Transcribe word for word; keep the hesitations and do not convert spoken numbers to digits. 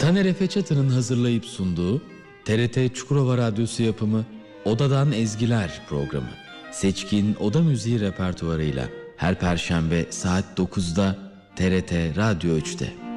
Taner Efe Çatır'ın hazırlayıp sunduğu T R T Çukurova Radyosu yapımı Odadan Ezgiler programı. Seçkin oda müziği repertuarıyla her perşembe saat dokuzda T R T Radyo üçte.